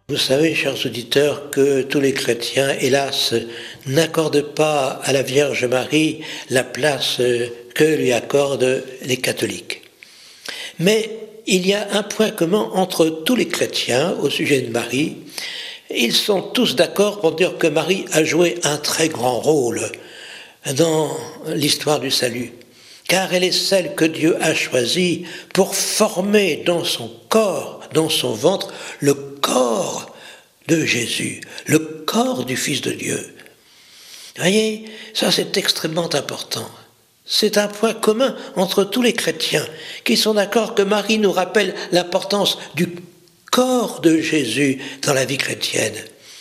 Vous savez, chers auditeurs, que tous les chrétiens, hélas, n'accordent pas à la Vierge Marie la place que lui accordent les catholiques. Mais il y a un point commun entre tous les chrétiens au sujet de Marie. Ils sont tous d'accord pour dire que Marie a joué un très grand rôle dans l'histoire du salut, car elle est celle que Dieu a choisie pour former dans son corps, dans son ventre, le corps de Jésus, le corps du Fils de Dieu. Vous voyez, ça c'est extrêmement important. C'est un point commun entre tous les chrétiens qui sont d'accord que Marie nous rappelle l'importance du corps de Jésus dans la vie chrétienne.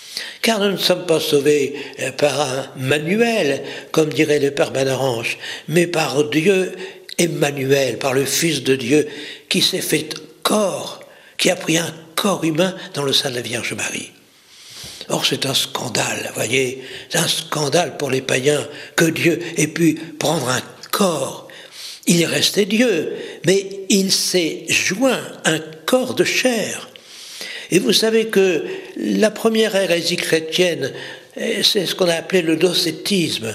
Car nous ne sommes pas sauvés par un manuel, comme dirait le Père Manarange, mais par Dieu Emmanuel, par le Fils de Dieu qui s'est fait corps, qui a pris un corps humain dans le sein de la Vierge Marie. Or, c'est un scandale, vous voyez, c'est un scandale pour les païens que Dieu ait pu prendre un corps. Il est resté Dieu, mais il s'est joint un corps de chair. Et vous savez que la première hérésie chrétienne, c'est ce qu'on a appelé le docétisme.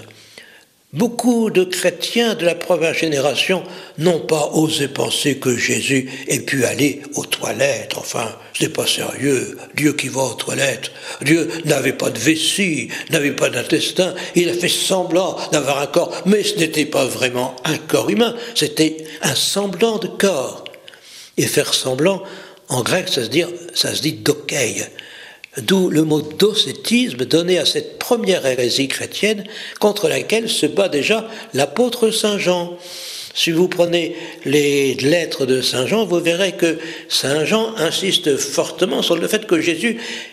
Beaucoup de chrétiens de la première génération n'ont pas osé penser que Jésus ait pu aller aux toilettes. Enfin, ce n'est pas sérieux. Dieu qui va aux toilettes. Dieu n'avait pas de vessie, n'avait pas d'intestin. Il a fait semblant d'avoir un corps, mais ce n'était pas vraiment un corps humain. C'était un semblant de corps. Et faire semblant, en grec, ça se dit dokeï. D'où le mot docétisme donné à cette première hérésie chrétienne contre laquelle se bat déjà l'apôtre Saint Jean. Si vous prenez les lettres de Saint Jean, vous verrez que Saint Jean insiste fortement sur le fait que Jésus